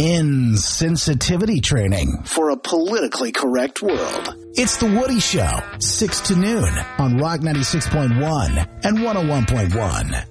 Insensitivity training for a politically correct world. It's The Woody Show, 6 to noon on Rock 96.1 and 101.1.